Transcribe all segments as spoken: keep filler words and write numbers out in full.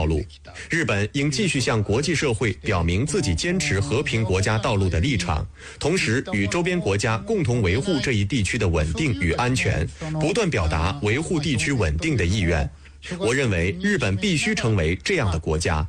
路。日本应继续向国际社会表明自己坚持和平国家道路的立场，同时与周边国家共同维护这一地区的稳定与安全，不断表达维护地区稳定的意愿。我认为日本必须成为这样的国家。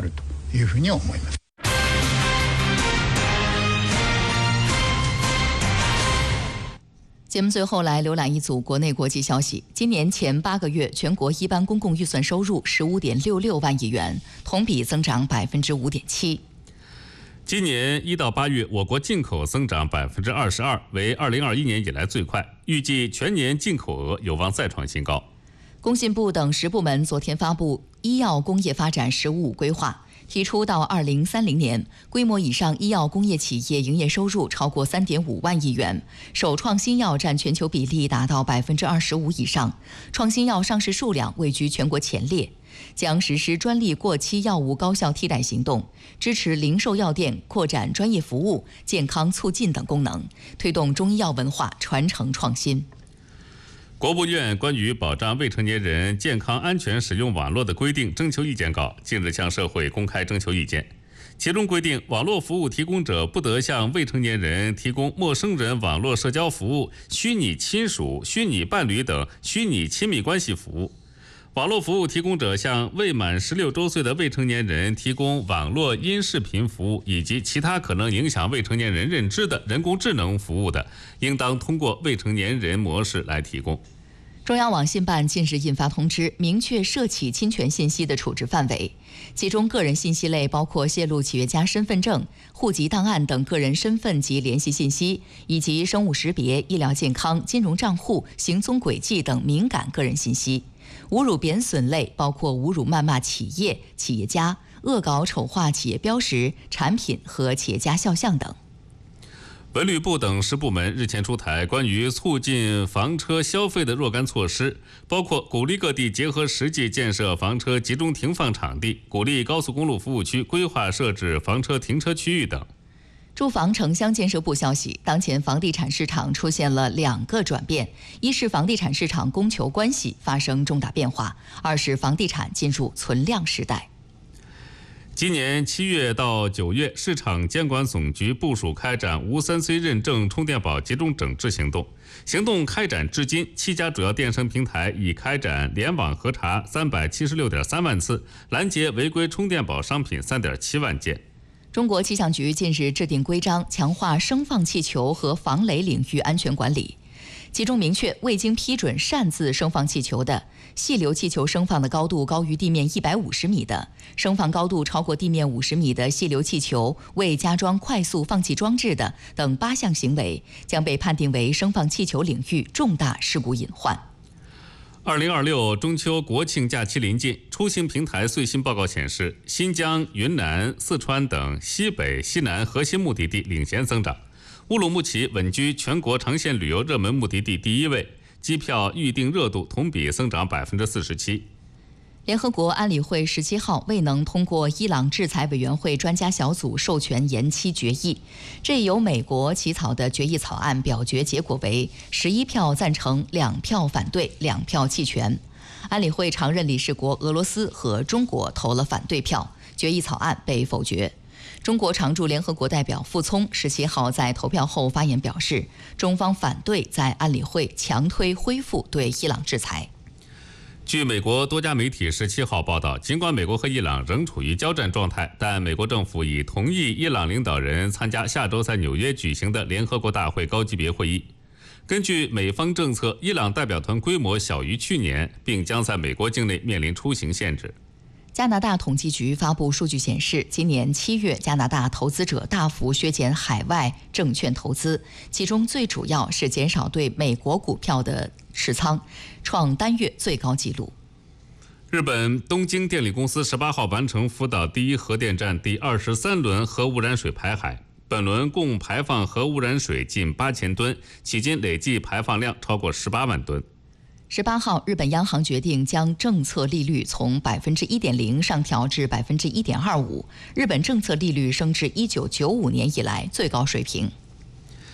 节目最后来浏览一组国内国际消息。今年前八个月，全国一般公共预算收入十五点六六万亿元，同比增长百分之五点七。 今年一到八月，我国进口增长百分之二十二，为二零二一年以来最快，预计全年进口额有望再创新高。 工信部等十部门昨天发布医药工业发展“十五五”规划。提出到二零三零年，规模以上医药工业企业营业收入超过三点五万亿元，首创新药占全球比例达到百分之二十五以上，创新药上市数量位居全国前列。将实施专利过期药物高效替代行动，支持零售药店扩展专业服务、健康促进等功能，推动中医药文化传承创新。 国务院关于保障未成年人健康安全使用网络的规定征求意见稿近日向社会公开征求意见，其中规定，网络服务提供者不得向未成年人提供陌生人网络社交服务、虚拟亲属、虚拟伴侣等虚拟亲密关系服务。网络服务提供者向未满十六周岁的未成年人提供网络音视频服务以及其他可能影响未成年人认知的人工智能服务的，应当通过未成年人模式来提供。 中央网信办近日印发通知，明确涉企侵权信息的处置范围，其中个人信息类包括泄露企业家身份证、户籍档案等个人身份及联系信息，以及生物识别、医疗健康、金融账户、行踪轨迹等敏感个人信息。侮辱贬损类包括侮辱谩骂企业、企业家、恶搞丑化企业标识、产品和企业家肖像等。 文旅部等十部门日前出台关于促进房车消费的若干措施，包括鼓励各地结合实际建设房车集中停放场地，鼓励高速公路服务区规划设置房车停车区域等。 住房城乡建设部消息，当前房地产市场出现了两个转变：一是房地产市场供求关系发生重大变化；二是房地产进入存量时代。 今年七月到九月，市场监管总局部署开展无三 C 认证充电宝集中整治行动。行动开展至今，七家主要电商平台已开展联网核查三百七十六点三万次，拦截违规充电宝商品三点七万件。 中国气象局近日制定规章，强化声放气球和防雷领域安全管理。其中明确，未经批准擅自声放气球的，细流气球声放的高度高于地面一百五十米的，声放高度超过地面五十米的细流气球未加装快速放气装置的等八项行为，将被判定为声放气球领域重大事故隐患。 二零二六中秋国庆假期临近，出行平台最新报告显示，新疆、云南、四川等西北、西南核心目的地领先增长。乌鲁木齐稳居全国长线旅游热门目的地第一位，机票预订热度同比增长百分之四十七。 联合国安理会十七号未能通过伊朗制裁委员会专家小组授权延期决议，这由美国起草的决议草案表决结果为十一票赞成，两票反对，两票弃权。安理会常任理事国俄罗斯和中国投了反对票，决议草案被否决。中国常驻联合国代表傅聪十七号在投票后发言表示，中方反对在安理会强推恢复对伊朗制裁。 据美国多家媒体十七号报道，尽管美国和伊朗仍处于交战状态，但美国政府已同意伊朗领导人参加下周在纽约举行的联合国大会高级别会议。根据美方政策，伊朗代表团规模小于去年，并将在美国境内面临出行限制。 加拿大统计局发布数据显示，今年七月加拿大投资者大幅削减海外证券投资，其中最主要是减少对美国股票的持仓，创单月最高纪录。 日本东京电力公司十八号完成福岛第一核电站第二十三轮核污染水排海，本轮共排放核污染水近八千吨，迄今累计排放量超过十八万吨。 十八号，日本央行决定将政策利率从百分之一点零上调至百分之一点二五，日本政策利率升至一九九五年以来最高水平。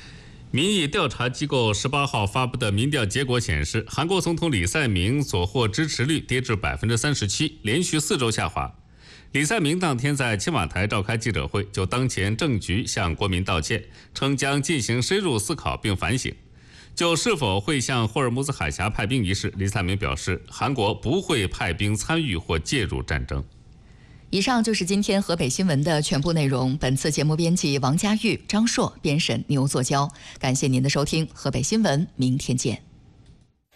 民意调查机构十八号发布的民调结果显示，韩国总统李在明所获支持率跌至百分之三十七，连续四周下滑。李在明当天在青瓦台召开记者会，就当前政局向国民道歉，称将进行深入思考并反省。就是否会向霍尔木兹海峡派兵一事，李在明表示，韩国不会派兵参与或介入战争。 以上就是今天河北新闻的全部内容。本次节目编辑王佳玉、张硕，编审牛作娇。感谢您的收听，河北新闻，明天见。